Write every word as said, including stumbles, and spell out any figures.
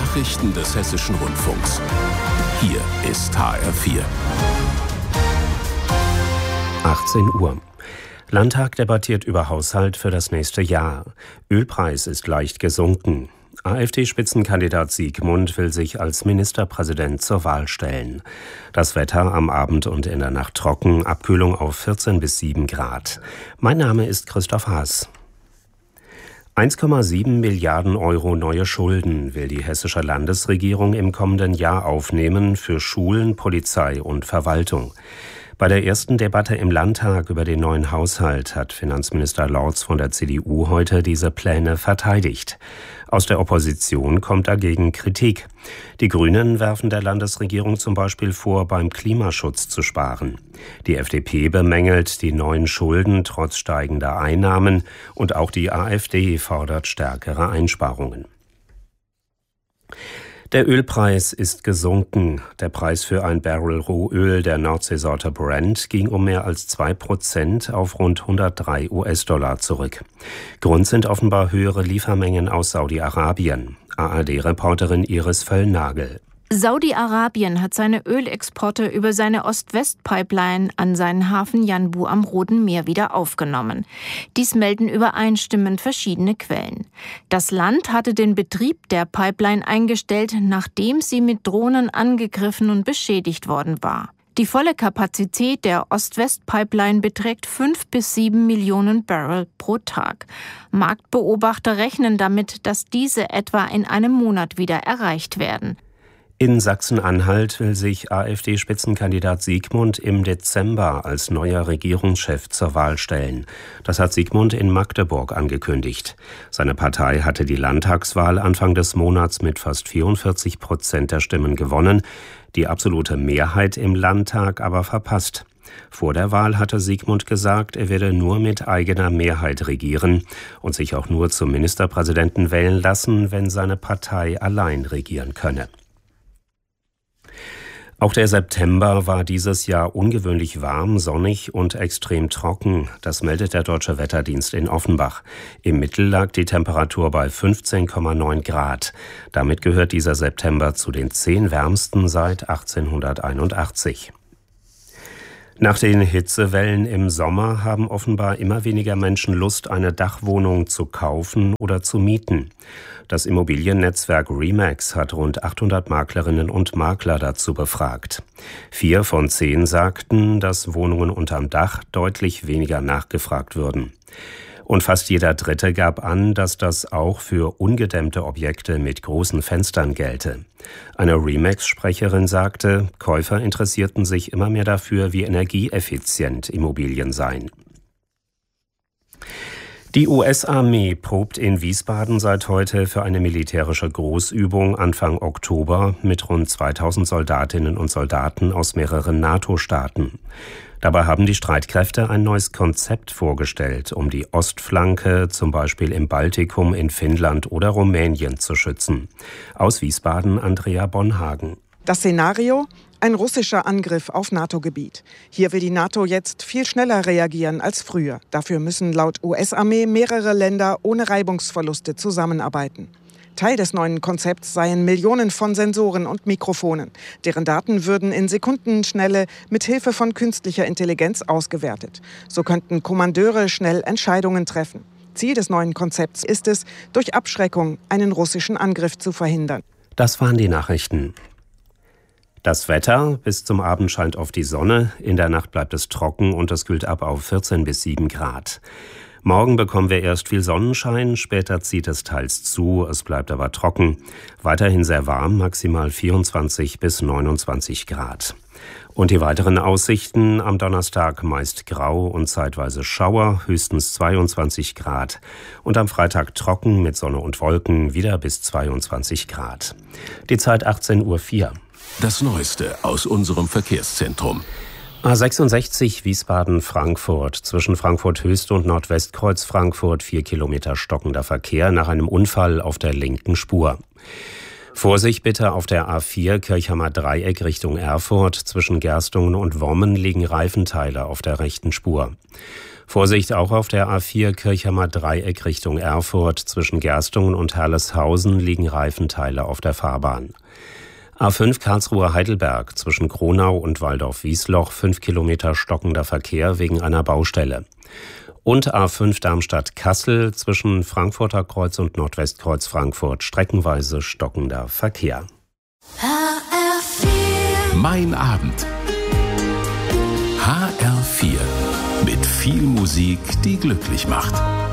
Nachrichten des Hessischen Rundfunks. Hier ist H R vier. achtzehn Uhr. Landtag debattiert über Haushalt für das nächste Jahr. Ölpreis ist leicht gesunken. AfD-Spitzenkandidat Siegmund will sich als Ministerpräsident zur Wahl stellen. Das Wetter am Abend und in der Nacht trocken, Abkühlung auf vierzehn bis sieben Grad. Mein Name ist Christoph Haas. eins Komma sieben Milliarden Euro neue Schulden will die hessische Landesregierung im kommenden Jahr aufnehmen für Schulen, Polizei und Verwaltung. Bei der ersten Debatte im Landtag über den neuen Haushalt hat Finanzminister Lorz von der C D U heute diese Pläne verteidigt. Aus der Opposition kommt dagegen Kritik. Die Grünen werfen der Landesregierung zum Beispiel vor, beim Klimaschutz zu sparen. Die F D P bemängelt die neuen Schulden trotz steigender Einnahmen und auch die AfD fordert stärkere Einsparungen. Der Ölpreis ist gesunken. Der Preis für ein Barrel Rohöl der Nordseesorte Brent ging um mehr als zwei Prozent auf rund hundertdrei US-Dollar zurück. Grund sind offenbar höhere Liefermengen aus Saudi-Arabien. A R D-Reporterin Iris Völlnagel. Saudi-Arabien hat seine Ölexporte über seine Ost-West-Pipeline an seinen Hafen Yanbu am Roten Meer wieder aufgenommen. Dies melden übereinstimmend verschiedene Quellen. Das Land hatte den Betrieb der Pipeline eingestellt, nachdem sie mit Drohnen angegriffen und beschädigt worden war. Die volle Kapazität der Ost-West-Pipeline beträgt fünf bis sieben Millionen Barrel pro Tag. Marktbeobachter rechnen damit, dass diese etwa in einem Monat wieder erreicht werden. In Sachsen-Anhalt will sich AfD-Spitzenkandidat Siegmund im Dezember als neuer Regierungschef zur Wahl stellen. Das hat Siegmund in Magdeburg angekündigt. Seine Partei hatte die Landtagswahl Anfang des Monats mit fast vierundvierzig Prozent der Stimmen gewonnen, die absolute Mehrheit im Landtag aber verpasst. Vor der Wahl hatte Siegmund gesagt, er werde nur mit eigener Mehrheit regieren und sich auch nur zum Ministerpräsidenten wählen lassen, wenn seine Partei allein regieren könne. Auch der September war dieses Jahr ungewöhnlich warm, sonnig und extrem trocken. Das meldet der Deutsche Wetterdienst in Offenbach. Im Mittel lag die Temperatur bei fünfzehn Komma neun Grad. Damit gehört dieser September zu den zehn wärmsten seit achtzehnhunderteinundachtzig. Nach den Hitzewellen im Sommer haben offenbar immer weniger Menschen Lust, eine Dachwohnung zu kaufen oder zu mieten. Das Immobiliennetzwerk Remax hat rund achthundert Maklerinnen und Makler dazu befragt. Vier von zehn sagten, dass Wohnungen unterm Dach deutlich weniger nachgefragt würden. Und fast jeder Dritte gab an, dass das auch für ungedämmte Objekte mit großen Fenstern gelte. Eine Remax-Sprecherin sagte, Käufer interessierten sich immer mehr dafür, wie energieeffizient Immobilien seien. Die U S-Armee probt in Wiesbaden seit heute für eine militärische Großübung Anfang Oktober mit rund zweitausend Soldatinnen und Soldaten aus mehreren NATO-Staaten. Dabei haben die Streitkräfte ein neues Konzept vorgestellt, um die Ostflanke, zum Beispiel im Baltikum, in Finnland oder Rumänien, zu schützen. Aus Wiesbaden Andrea Bonhagen. Das Szenario? Ein russischer Angriff auf NATO-Gebiet. Hier will die NATO jetzt viel schneller reagieren als früher. Dafür müssen laut U S-Armee mehrere Länder ohne Reibungsverluste zusammenarbeiten. Teil des neuen Konzepts seien Millionen von Sensoren und Mikrofonen. Deren Daten würden in Sekundenschnelle mit Hilfe von künstlicher Intelligenz ausgewertet. So könnten Kommandeure schnell Entscheidungen treffen. Ziel des neuen Konzepts ist es, durch Abschreckung einen russischen Angriff zu verhindern. Das waren die Nachrichten. Das Wetter: bis zum Abend scheint oft die Sonne, in der Nacht bleibt es trocken und es kühlt ab auf vierzehn bis sieben Grad. Morgen bekommen wir erst viel Sonnenschein, später zieht es teils zu, es bleibt aber trocken. Weiterhin sehr warm, maximal vierundzwanzig bis neunundzwanzig Grad. Und die weiteren Aussichten: am Donnerstag meist grau und zeitweise Schauer, höchstens zweiundzwanzig Grad. Und am Freitag trocken mit Sonne und Wolken, wieder bis zweiundzwanzig Grad. Die Zeit achtzehn Uhr vier. Das Neueste aus unserem Verkehrszentrum. A sechsundsechzig Wiesbaden-Frankfurt, zwischen Frankfurt-Höchst und Nordwestkreuz Frankfurt, vier Kilometer stockender Verkehr nach einem Unfall auf der linken Spur. Vorsicht bitte auf der A vier Kirchheimer Dreieck Richtung Erfurt, zwischen Gerstungen und Wommen liegen Reifenteile auf der rechten Spur. Vorsicht auch auf der A vier Kirchheimer Dreieck Richtung Erfurt. Zwischen Gerstungen und Herleshausen liegen Reifenteile auf der Fahrbahn. A fünf Karlsruhe Heidelberg zwischen Kronau und Waldorf-Wiesloch, fünf Kilometer stockender Verkehr wegen einer Baustelle. Und A fünf Darmstadt-Kassel zwischen Frankfurter Kreuz und Nordwestkreuz Frankfurt, streckenweise stockender Verkehr. H R vier. Mein Abend. H R vier. Mit viel Musik, die glücklich macht.